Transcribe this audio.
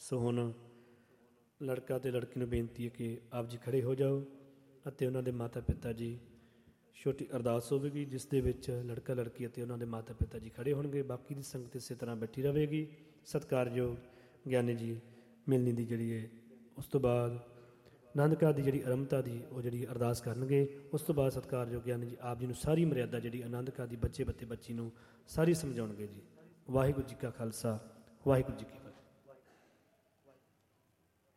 ਸੋ ਹੁਣ ਲੜਕਾ ਅਤੇ ਲੜਕੀ ਨੂੰ ਬੇਨਤੀ ਹੈ ਕਿ ਆਪ ਜੀ ਖੜ੍ਹੇ ਹੋ ਜਾਓ ਅਤੇ ਉਹਨਾਂ ਦੇ ਮਾਤਾ ਪਿਤਾ ਜੀ, ਛੋਟੀ ਅਰਦਾਸ ਹੋਵੇਗੀ ਜਿਸ ਦੇ ਵਿੱਚ ਲੜਕਾ ਲੜਕੀ ਅਤੇ ਉਹਨਾਂ ਦੇ ਮਾਤਾ ਪਿਤਾ ਜੀ ਖੜ੍ਹੇ ਹੋਣਗੇ। ਬਾਕੀ ਦੀ ਸੰਗਤ ਇਸੇ ਤਰ੍ਹਾਂ ਬੈਠੀ ਰਹੇਗੀ। ਸਤਿਕਾਰਯੋਗ ਗਿਆਨੀ ਜੀ ਮਿਲਣੀ ਦੀ ਜਿਹੜੀ ਹੈ, ਉਸ ਤੋਂ ਬਾਅਦ ਆਨੰਦ ਕਾਰਜ ਦੀ ਜਿਹੜੀ ਆਰੰਭਤਾ ਦੀ ਉਹ ਜਿਹੜੀ ਅਰਦਾਸ ਕਰਨਗੇ। ਉਸ ਤੋਂ ਬਾਅਦ ਸਤਿਕਾਰਯੋਗ ਗਿਆਨੀ ਜੀ ਆਪ ਜੀ ਨੂੰ ਸਾਰੀ ਮਰਿਆਦਾ ਜਿਹੜੀ ਆਨੰਦ ਕਾਰਜ ਦੀ ਬੱਚੇ ਬੱਚੀ ਨੂੰ ਸਾਰੀ ਸਮਝਾਉਣਗੇ ਜੀ। ਵਾਹਿਗੁਰੂ ਜੀ ਕਾ ਖਾਲਸਾ, ਵਾਹਿਗੁਰੂ ਜੀ ਕੀ